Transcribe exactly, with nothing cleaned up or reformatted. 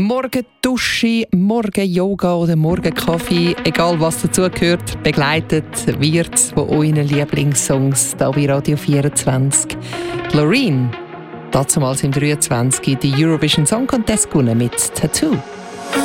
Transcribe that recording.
Morgen Dusche, morgen Yoga oder morgen Kaffee, egal was dazugehört, begleitet wird von euren Lieblingssongs hier bei Radio vierundzwanzig. Loreen, damals im dreiundzwanzig die Eurovision Song Contest gewonnen mit Tattoo.